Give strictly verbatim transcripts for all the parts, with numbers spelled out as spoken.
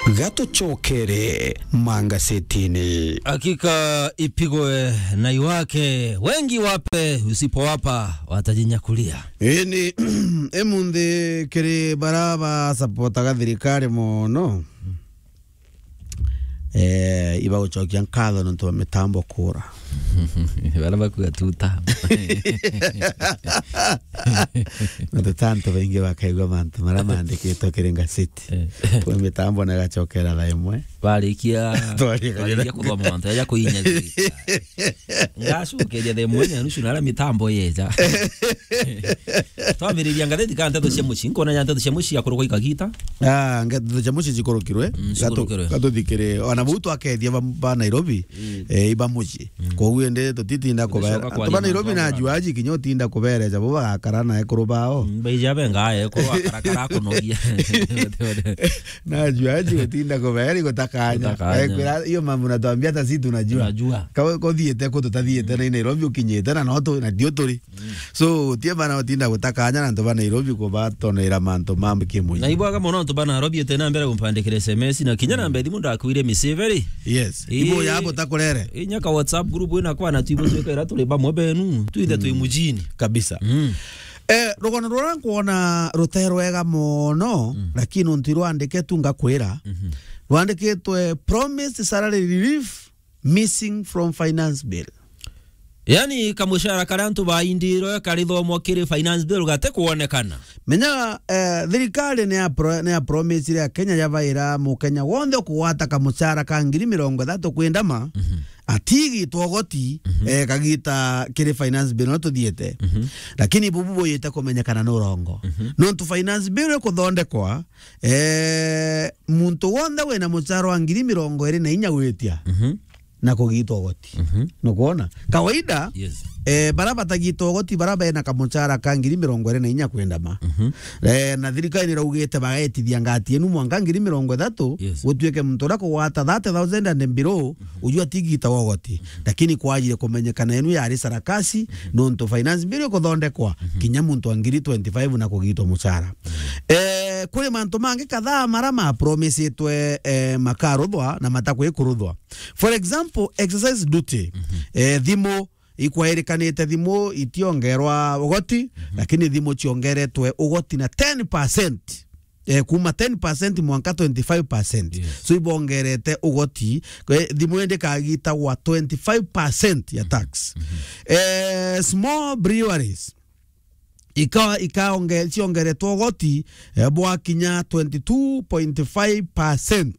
gato chokere mangasetini. Hakika ipigwe na iwake, wengi wape, usipowapa watajinyakulia. Eni emunde kere baraba sapota thirikari mono. Eh iba uchokia nkalo nto mitambo kura. Baraba kugatuta. Nto tanto wengi wakaigwa mantu maramande kitokere ngasiti. Kwa mitambo na gachokera la imwe. Balikia balikia kwa mantu ya kuinya. Ngasho keje de mwenye nushu nala mitambo yeza. Twabiri byangade kanta to shemushi nkona yanta to shemushi yakoroko ikagita. Ah ngado shemushi jikorokirwe. Gato gato dikere ona butu akedia ba Nairobi eh iba muji. Ko wende to titinda ko ba to ba Nairobi na juaji kinyo tinda ko bere jabo ba karana e korobao. Bejabe ngaye ko akarakara ko nogia. Na juaji tinda ko bere ko takanya. Eh kwira iyo mambo na tuambia hata sisi tunajua. Tunajua. Kwa ko diete ko tutadiete na Nairobi ukinyeta na noto na diotori. So tie bana tinda ko takanya na to ba Nairobi ko ba tonera manto mambo kimuji. Na ibwaga mono to ba Nairobi tena mbere kumpandikira S M S na kinyana mbedi mundu akwire miseveri. Yes. Ibo yabo takurere. Inyaka WhatsApp group ina kwa na tibo tweka ira tule ba mwebenu tuithe twi mujini kabisa. Mm. Eh rogono roran kuona rotero ega mono mm. Lakini ontiru andike tunga kwera. Mhm. Wandike to promised salary relief missing from finance bill. Yani kamushara karantu ba indiro karithomo kiri finance bill gate kuonekana. Menya eh thirikari ne apro ne promise ya Kenya yavaira mu Kenya wonde kuwata kamushara ka ngiri mirongo itatu kwendama. Mm -hmm. Atigi twogoti mm -hmm. eh kagita kiri finance bill no tuthiete. Mm -hmm. Lakini bububo yete kumenyekana no rongo. Mm -hmm. No tu finance bill ko thonde kwa eh muntu wonde wena mucharo wa ngiri mirongo iri na inya wetia. Mm -hmm. Na kugitwa goti. Mm -hmm. No kuona kawaida yes. Eh baraba tagitwa goti baraba ena kamuchara ka ngiri mirongo iri na inya kwenda ma. Mm -hmm. Eh na thirikari ni raugite bagetithia ngati enu mwanga ngiri mirongo itatu yes. Gutuike mtura ko wata thirty thousand and below mm -hmm. Ujua tigita goti. Mm -hmm. Lakini kwajire kumenyekana enu ya sarakasi mm -hmm. No nto finance bill ko thonde kwa mm -hmm. Kinya muntu ngiri twenty-five na kugitwa muchara. Mm -hmm. Eh kule manto mange kadhaa marama promise etwe eh, makarodwa na matakwe kurudwa. For example, exercise duty. Mm -hmm. Eh thimo ikwairikanite thimo itiongerwa ugoti. Mm -hmm. Lakini thimo chiongeretwe ugoti na ten percent. Eh kuma ten percent mwanka twenty-five percent. Yes. So ibongerete ugoti thimo ende kagita wa twenty-five percent ya tax. Mm -hmm. Eh small breweries ika ikaonge chiongeretwe ugoti eh, bwa kinya twenty-two point five percent.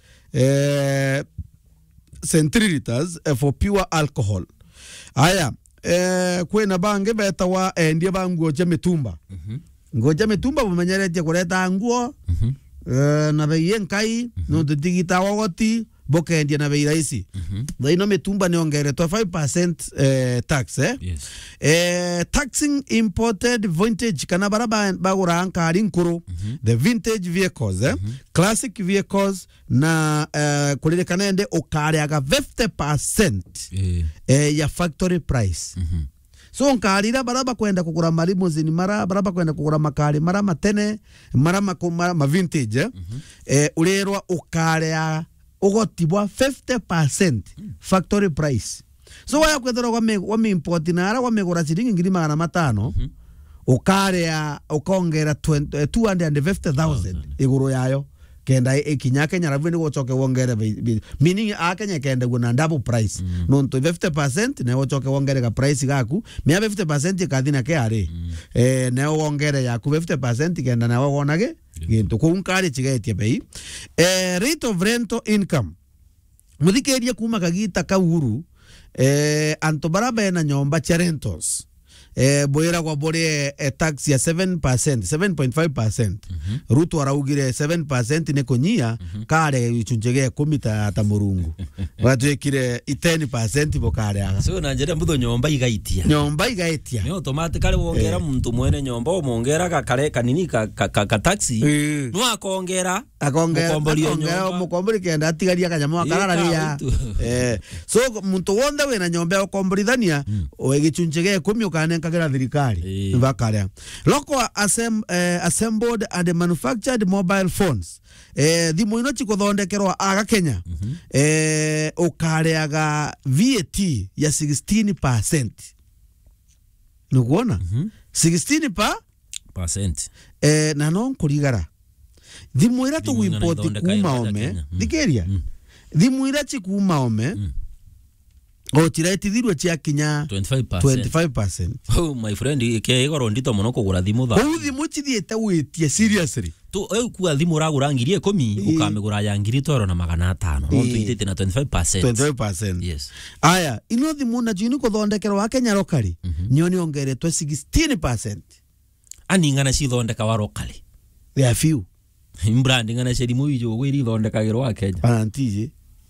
Eh centiliters uh, for pure alcohol. Aya, eh kwena bange beta wa endie banguo je mitumba. Mhm. Mm Ngoja mitumba bumenyerete kureta nguo. Mhm. Mm eh na beyen kai mm -hmm. No digita wagoti boke endie na beiraisi. Mhm. Mm Daino mitumba ni ongere to five percent eh tax eh. Yes. Eh taxing imported vintage kana baraba bagura ankari nkuru. Mm -hmm. The vintage vehicles eh. Mm -hmm. Classic vehicles na uh, kulile kanende okare aga fifty percent yeah. eh, ya factory price. Mm -hmm. So nkarira baraba kwenda kugura malimuzini mara baraba kwenda kugura makari mara matene mara makumara ma vintage eh. Mm -hmm. Eh urerwa okare ya ugotibwa fifty percent mm. Factory price. So waya kwethora wame wame import na ara wame gura shilingi ngiri magana matano. Mm -hmm. Okare ya okongera two hundred fifty thousand iguru yayo kenda ikinya Kenya ravini gochoke wongere meaning a Kenya kenda guna double price. Mm. No to fifty percent ne gochoke wongere ka price gaku mia fifty percent kadina ke are. Mm. Eh ne wongere ya ku fifty percent kenda na wonage gintu ku unkari chigetie bei. Eh rate of rental income mudikeria kuma kagita kauru eh anto baraba na nyomba cha rentals. Eh boera kwa bore eh, tax ya seven percent, seven point five percent. Mm -hmm. Ruto araugire seven percent ne konyia. Mm -hmm. Kare ichunjege kumita tamurungu. Watu ekire ten percent bokare aga. So nanjere mbudo nyomba igaitia. Nyomba igaitia. Ni automatically wongera eh. Muntu mwene nyomba omongera ka kare kanini ka ka, ka, ka taxi. Eh. No akongera akongera akongera mukombori kenda atigaria kanyamo akarararia. Eh so muntu wonda we na nyomba okomborithania mm. Oegichunjege kumi ukane kagera thirikari Eh. bakaria local assemb, eh, assembled and manufactured mobile phones eh thimu ino chikuthondekerwa aga Kenya Mhm. eh ukareaga V A T ya sixteen percent nukuona Mhm. sixteen pa percent eh na no nkurigara thimu ira Thimu ingana tuguimport ithondeka kuma iraja ome Kenya. Mm. thikeria Mm. thimu ira chikuma ome Mm. o tiraitithirwe cia kinya twenty-five percent twenty-five percent Oh my friend ke igoro ndito muno kugura thimu tha kou thimu chithiete witie seriously tu eu kwa thimu uragura ngiri ikumi Eh. ukamigura ya ngiri twero na magana atano no Eh. tuitete na twenty-five percent twenty-five percent yes aya ino thimu na jini kuthondekerwa Kenya lokali nyo ni ongeretwe sixteen percent ani ngana cithondeka warokale ya few brand ngana ceri muijo gwiri thondekagirwa Kenya antije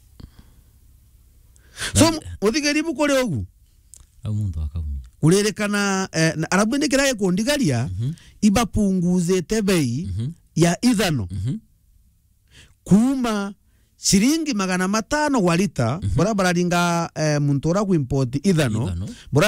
so uthigeri bukore ogu au muntu akaumia kurerekana eh, arabu ni kiraye kundigaria Mhm. ibapunguzete bei Mhm. ya ithano Mhm. kuma shilingi magana matano kwa lita bora bararinga eh, muntu ura kuimport ithano Ithano. bora